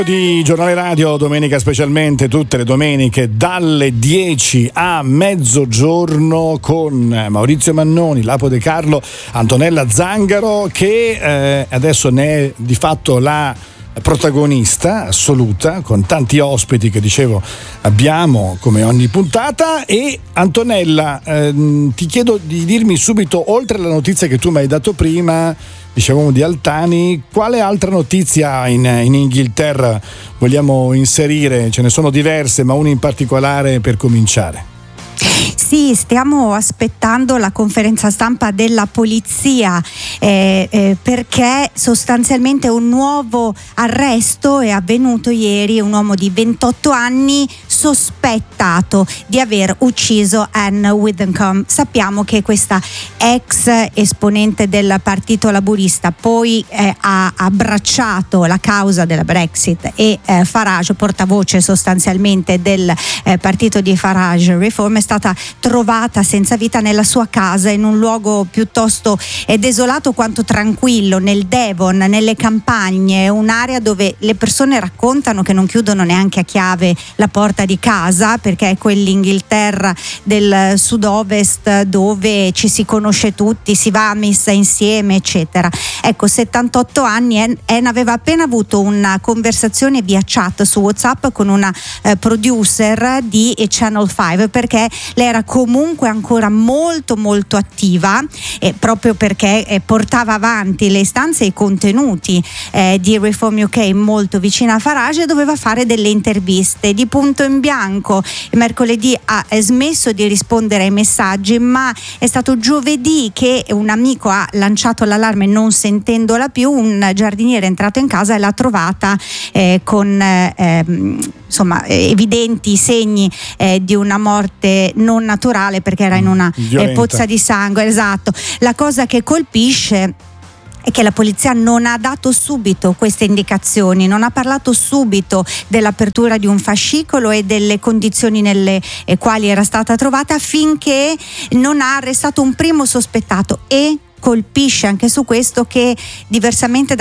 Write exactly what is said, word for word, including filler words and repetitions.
Di Giornale Radio, domenica specialmente, tutte le domeniche dalle dieci a mezzogiorno con Maurizio Mannoni, Lapo De Carlo, Antonella Zangaro, che eh, adesso ne è di fatto la protagonista assoluta, con tanti ospiti che dicevo abbiamo come ogni puntata. E Antonella, ehm, ti chiedo di dirmi subito, oltre alla notizia che tu mi hai dato prima, dicevamo di Altani, quale altra notizia in, in Inghilterra vogliamo inserire? Ce ne sono diverse, ma una in particolare per cominciare. Sì, stiamo aspettando la conferenza stampa della polizia eh, eh, perché sostanzialmente un nuovo arresto è avvenuto ieri. Un uomo di ventotto anni sospettato di aver ucciso Anne Widdecombe. Sappiamo che questa ex esponente del Partito Laburista poi eh, ha abbracciato la causa della Brexit e eh, Farage, portavoce sostanzialmente del eh, partito di Farage Reform, è stata trovata senza vita nella sua casa in un luogo piuttosto eh, desolato quanto tranquillo, nel Devon, nelle campagne, un'area dove le persone raccontano che non chiudono neanche a chiave la porta di casa, perché è quell'Inghilterra del sud-ovest dove ci si conosce tutti, si va a messa insieme, eccetera. Ecco, settantotto anni, Anne aveva appena avuto una conversazione via chat su WhatsApp con una eh, producer di Channel cinque, perché lei era comunque ancora molto molto attiva, eh, proprio perché eh, portava avanti le istanze e i contenuti eh, di Reform U K molto vicina a Farage, e doveva fare delle interviste. Di punto in bianco mercoledì ha smesso di rispondere ai messaggi, ma è stato giovedì che un amico ha lanciato l'allarme non sentendola più. Un giardiniere è entrato in casa e l'ha trovata eh, con eh, insomma evidenti segni eh, di una morte non naturale, perché era in una eh, pozza di sangue. Esatto. La cosa che colpisce è che la polizia non ha dato subito queste indicazioni, non ha parlato subito dell'apertura di un fascicolo e delle condizioni nelle quali era stata trovata, finché non ha arrestato un primo sospettato. E colpisce anche su questo che, diversamente da